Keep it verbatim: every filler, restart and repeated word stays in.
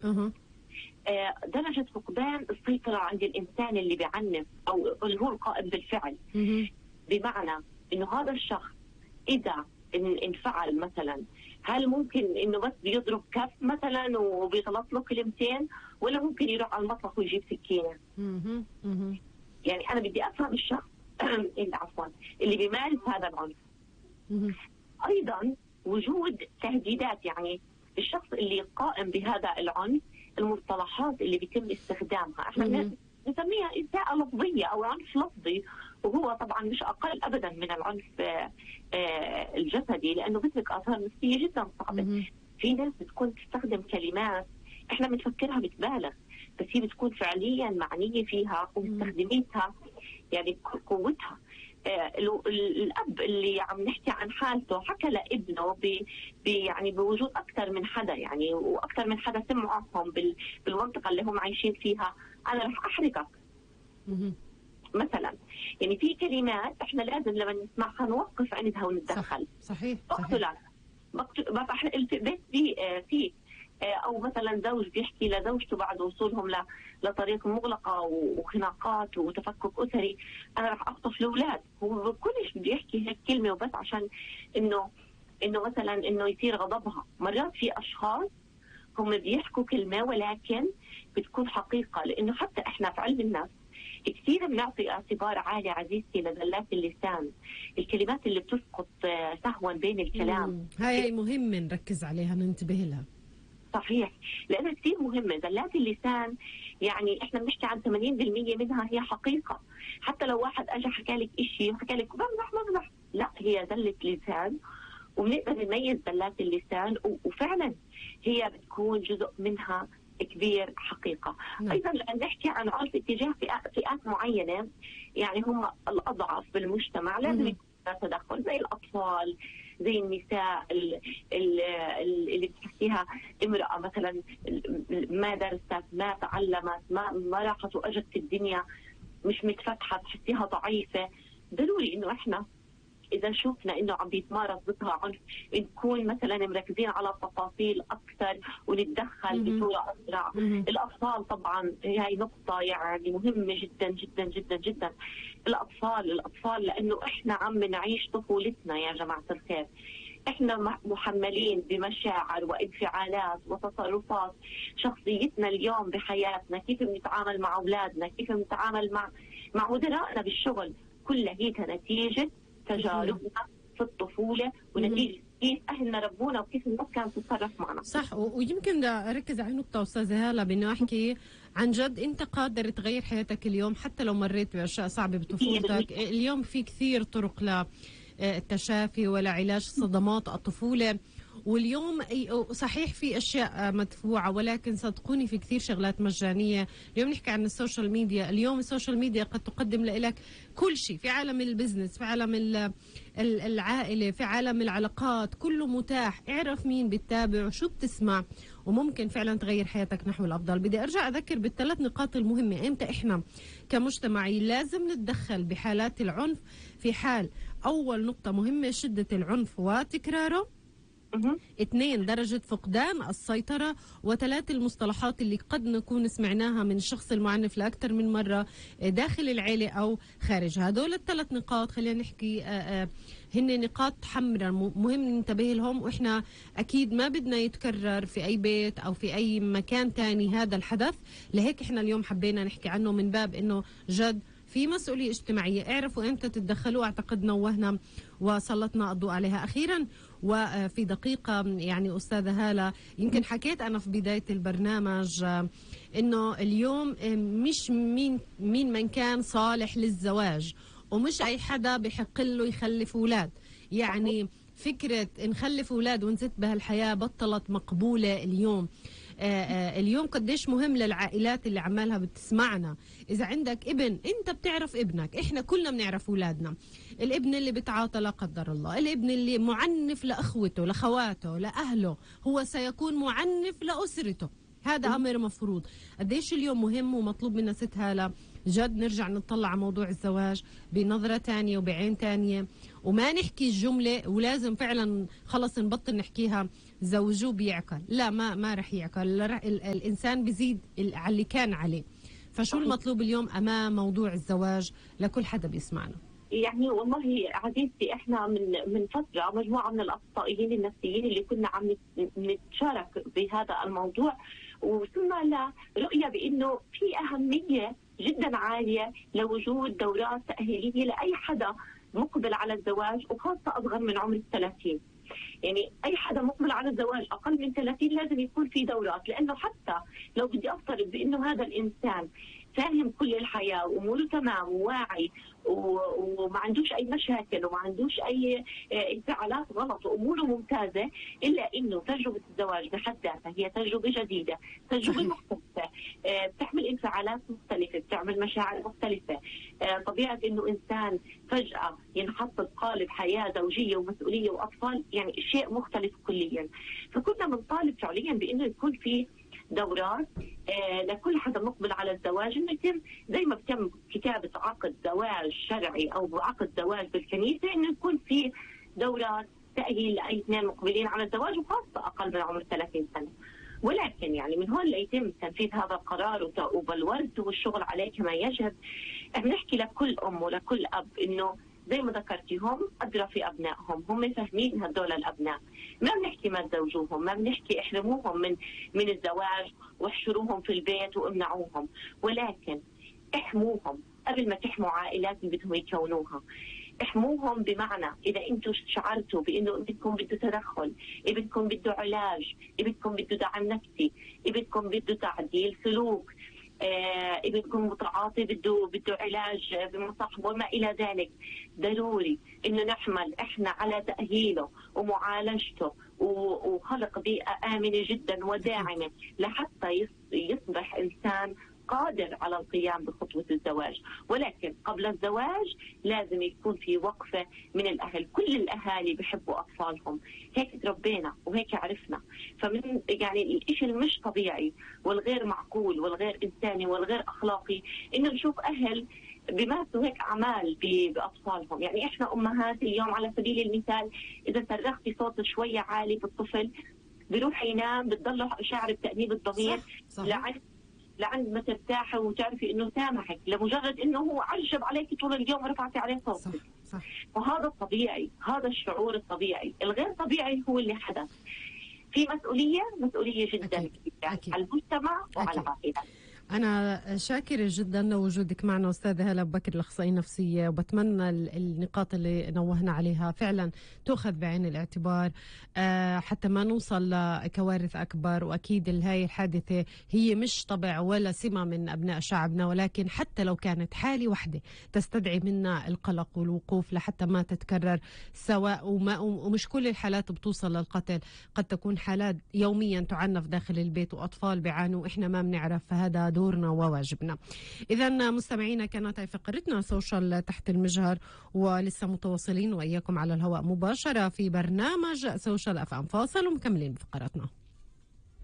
أه. آه درجة فقدان السيطرة عند الإنسان اللي بيعنف أو اللي هو القائم بالفعل. أه. بمعنى إنه هذا الشخص إذا انفعل مثلا، هل ممكن إنه بس بيضرب كف مثلا وبيغلط له كلمتين، ولا ممكن يروح على المطبخ ويجيب سكينة؟ أه. أه. يعني أنا بدي أفهم الشخص اللي عفوا اللي بيمارس هذا العنف. أه. أيضا وجود تهديدات، يعني الشخص اللي قائم بهذا العنف المصطلحات اللي بيتم استخدامها احنا نسميها إساءة لفظية أو عنف لفظي، وهو طبعا مش أقل أبدا من العنف الجسدي، لأنه بترك آثار نفسية جدا صعبة. في ناس بتكون تستخدم كلمات احنا بنفكرها بتبالغ، بس هي بتكون فعليا معنية فيها ومستخدميتها يعني قوتها. الأب اللي عم نحكي عن حالته حكى لابنه ب يعني بوجود أكثر من حدا، يعني وأكثر من حدا سمعهم بالمنطقة اللي هم عايشين فيها، أنا رح أحرقك مثلا. يعني في كلمات احنا لازم لما نسمعها نوقف عندها ونتدخل. صحيح بقتلك بقتل البيت في في او مثلا زوج بيحكي لزوجته بعد وصولهم لطريق مغلقه وخناقات وتفكك اسري، انا رح اخطف الاولاد. هو كلش بده يحكي هيك كلمه وبس عشان انه انه مثلا انه يثير غضبها. مرات في اشخاص هم بيحكوا كلمه ولكن بتكون حقيقه، لانه حتى احنا في علم النفس كثير بنعطي اعتبار عالي عزيزتي لزلات اللسان، الكلمات اللي بتسقط سهوا بين الكلام. هاي مهم نركز عليها ننتبه لها. صحيح، لأنها كثير مهمة. زلات اللسان يعني احنا بنحكي عن ثمانين بالمئة منها هي حقيقة. حتى لو واحد اجى حكى لك شيء وحكى لك بمزح مزح، لا هي زلة لسان، وبنقدر نميز زلات اللسان، وفعلا هي بتكون جزء منها كبير حقيقة. م. أيضا لأن نحكي عن عنف اتجاه فئات معينة، يعني هم الأضعف بالمجتمع، لازم يكون تدخل، زي الأطفال، زي النساء اللي بتحكيها امرأة مثلا ما درست ما تعلمت ما ما راحت وأجت في الدنيا مش متفتحة، تحسيها ضعيفة. ضروري إنه إحنا إذا شفنا إنه عم بيتمارس ضدها عنف نكون مثلا مركزين على التفاصيل أكثر ونتدخل بصورة أسرع. الأطفال طبعا هي نقطة يعني مهمة جدا جدا جدا جدا. الأطفال الأطفال لأنه إحنا عم نعيش طفولتنا يا جماعة الخير، إحنا محملين بمشاعر وانفعالات وتصرفات. شخصيتنا اليوم بحياتنا، كيف بنتعامل مع أولادنا، كيف بنتعامل مع مع مدراءنا بالشغل، كلها هي نتيجة تجاربنا في الطفولة ونتيجة كيف أهلنا ربونا وكيف الناس كانت تتصرف معنا. صح. ويمكن بدي أركز على نقطة أستاذة هالة، بأنه أحكي عن جد أنت قادر تغير حياتك اليوم حتى لو مريت بأشياء صعبة بطفولتك. اليوم في كثير طرق للتشافي ولا علاج صدمات الطفولة، واليوم صحيح في أشياء مدفوعة، ولكن صدقوني في كثير شغلات مجانية. اليوم نحكي عن السوشيال ميديا، اليوم السوشيال ميديا قد تقدم لك كل شيء في عالم البزنس، في عالم العائلة، في عالم العلاقات، كله متاح. اعرف مين بتتابع وشو بتسمع، وممكن فعلا تغير حياتك نحو الأفضل. بدي أرجع أذكر بالثلاث نقاط المهمة. إمتى إحنا كمجتمعي لازم نتدخل بحالات العنف؟ في حال أول نقطة مهمة شدة العنف وتكراره، اثنين درجة فقدان السيطرة، وثلاث المصطلحات اللي قد نكون سمعناها من الشخص المعنف لأكثر من مرة داخل العيلة أو خارجها. هدول الثلاث نقاط خلينا نحكي آآ آآ هن نقاط حمراء مهم ننتبه لهم، وإحنا أكيد ما بدنا يتكرر في أي بيت أو في أي مكان تاني هذا الحدث. لهيك إحنا اليوم حبينا نحكي عنه من باب إنه جد في مسؤولية اجتماعية. اعرفوا امتى تتدخلوا. اعتقد نوهنا وسلطنا الضوء عليها. اخيرا وفي دقيقة يعني أستاذة هالة، يمكن حكيت أنا في بداية البرنامج إنه اليوم مش مين مين من كان صالح للزواج، ومش أي حدا بحق له يخلف أولاد. يعني فكرة نخلف أولاد ونزت بهالحياة بطلت مقبولة اليوم. آآ آآ اليوم قديش مهم للعائلات اللي عمالها بتسمعنا، إذا عندك ابن أنت بتعرف ابنك، إحنا كلنا بنعرف أولادنا. الابن اللي بتعاطى لا قدر الله، الابن اللي معنف لأخوته لأخواته لأهله، هو سيكون معنف لأسرته. هذا أمر مفروض. قديش اليوم مهم ومطلوب منا ست هالة جد نرجع نطلع على موضوع الزواج بنظرة تانية وبعين تانية، وما نحكي الجملة ولازم فعلا خلص نبطل نحكيها زوجوه بيعقل. لا، ما ما رح يعقل. الإنسان بيزيد على اللي كان عليه. فشو المطلوب اليوم أمام موضوع الزواج لكل حدا بيسمعنا؟ يعني والله عزيزتي احنا من من فتره مجموعه من الاخصائيين النفسيين اللي كنا عم نتشارك بهذا الموضوع، وصلنا لرؤيه بانه في اهميه جدا عاليه لوجود دورات تاهيليه لاي حدا مقبل على الزواج، وخاصه اصغر من عمر الثلاثين. يعني اي حدا مقبل على الزواج اقل من ثلاثين لازم يكون في دورات، لانه حتى لو بدي افترض بانه هذا الانسان فاهم كل الحياه واموره تمام وواعي وما عندوش اي مشاكل وما عندوش اي انفعالات غلط واموره ممتازه، الا انه تجربه الزواج بحد ذاتها هي تجربه جديده، تجربه مختلفه، بتحمل انفعالات مختلفه، بتعمل مشاعر مختلفه. طبيعه انه انسان فجاه ينحط بقالب حياه زوجيه ومسؤوليه واطفال يعني شيء مختلف كليا. فكنا بنطالب فعليا بانه يكون في دورات آه لكل حدا مقبل على الزواج، انه يتم زي ما بتم كتابه عقد زواج شرعي او عقد زواج بالكنيسه، انه يكون في دورات تاهيل لاي اثنين مقبلين على الزواج وخاصه اقل من عمر ثلاثين سنه. ولكن يعني من هون ليتم تنفيذ هذا القرار وبالورد والشغل عليه كما يجب، بنحكي لكل ام ولكل اب انه زي ما ذكرتي هم أدرى في أبنائهم، هم فاهمين هدول الأبناء. ما بنحكي ما تزوجوهم، ما بنحكي احرموهم من من الزواج واحشروهم في البيت وامنعوهم، ولكن احموهم قبل ما تحموا عائلات اللي بدهم يكونوها. احموهم بمعنى إذا أنتم شعرتوا بأنه ابنكم بده تدخل، ابنكم بده علاج، ابنكم بده دعم نفسي، ابنكم بده تعديل سلوك، آه، ابنكم متعاطي بده بده علاج بمصحة وما الى ذلك، ضروري انه نحمل احنا على تاهيله ومعالجته وخلق بيئه امنه جدا وداعمه لحتى يصبح انسان قادر على القيام بخطوة الزواج. ولكن قبل الزواج لازم يكون في وقفة من الأهل. كل الأهالي بيحبوا أطفالهم، هيك تربينا وهيك عرفنا. فمن يعني الإشي المش طبيعي والغير معقول والغير إنساني والغير أخلاقي إنه نشوف أهل بيمارسوا هيك أعمال بأطفالهم. يعني إحنا أمهات اليوم على سبيل المثال إذا صرختي صوت شوية عالي بالطفل بيروح ينام، بتضل شعر بتأنيب الضمير لعند لعند ما ترتاحي وتعرفي انه سامحك، لمجرد انه هو عجب عليك طول اليوم ورفعتي عليه صوتك. صح صح. وهذا الطبيعي، هذا الشعور الطبيعي. الغير طبيعي هو اللي حدث. في مسؤوليه مسؤوليه جدا كبيره على المجتمع وعلى العائله. أنا شاكرة جدا لوجودك معنا أستاذة هالة أبو بكر الأخصائية النفسية، وبتمنى النقاط اللي نوهنا عليها فعلا تؤخذ بعين الاعتبار حتى ما نوصل لكوارث أكبر. وأكيد هاي الحادثة هي مش طبع ولا سمة من أبناء شعبنا، ولكن حتى لو كانت حالة واحدة تستدعي منا القلق والوقوف لحتى ما تتكرر، سواء وما ومش كل الحالات بتوصل للقتل، قد تكون حالات يوميا تعنف داخل البيت وأطفال بيعانوا وإحنا ما بنعرف، فهذا دورنا وواجبنا. إذا مستمعينا كانت هاي فقرتنا سوشيال تحت المجهر، ولسه متواصلين وإياكم على الهواء مباشرة في برنامج سوشيال أف أم. فاصل ومكملين بفقراتنا.